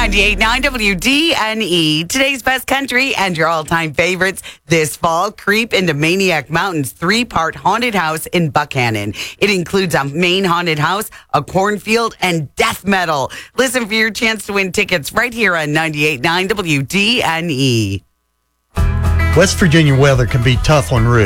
98.9 WDNE. Today's best country and your all-time favorites this fall. Creep into Maniac Mountain's 3-part haunted house in Buckhannon. It includes a main haunted house, a cornfield, and death metal. Listen for your chance to win tickets right here on 98.9 WDNE. West Virginia weather can be tough on roofs.